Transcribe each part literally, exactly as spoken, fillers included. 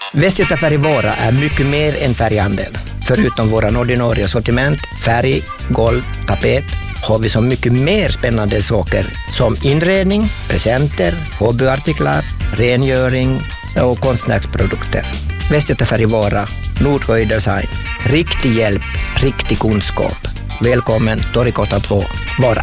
Västgöta Färg Våra är mycket mer än färghandel. Förutom våra ordinarie sortiment, färg, golv, tapet, har vi så mycket mer spännande saker som inredning, presenter, hobbyartiklar, rengöring och konstnärsprodukter. Västgöta Färg Våra, Nordsjö Design. Riktig hjälp, riktig kunskap. Välkommen Torgatan två, Vara.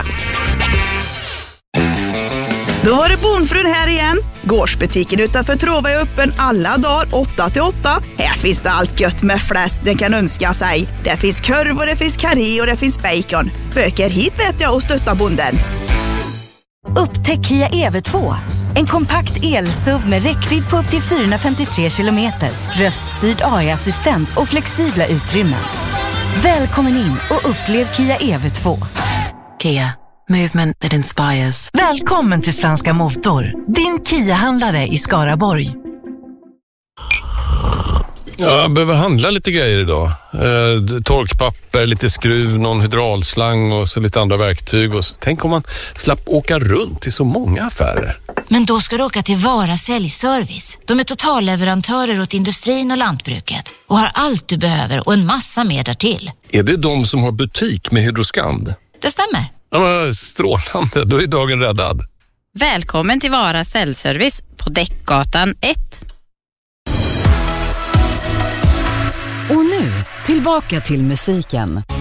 Då var det Bonfrun här igen. Gårdsbutiken utanför Trova är öppen alla dagar åtta till åtta. Här finns det allt gött med fläsk den kan önska sig. Det finns korv och det finns karré och det finns bacon. Böker hit vet jag och stötta bonden. Upptäck Kia E V två. En kompakt el-S U V med räckvidd på upp till fyrahundrafemtiotre kilometer. Röststyrd A I-assistent och flexibla utrymmen. Välkommen in och upplev Kia E V två. Kia. Movement that inspires. Välkommen till Svenska Motor. Din Kia-handlare i Skaraborg. Ja, jag behöver handla lite grejer idag. Eh, torkpapper, lite skruv, någon hydraulslang och så lite andra verktyg. Och så. Tänk om man slapp åka runt till så många affärer. Men då ska du åka till Vara Säljservice. De är totalleverantörer åt industrin och lantbruket och har allt du behöver och en massa mer därtill. Är det de som har butik med Hydroskand? Det stämmer. Ja, men strålande, då är dagen räddad. Välkommen till Vara Säljservice på Däckgatan ett. Och nu, tillbaka till musiken.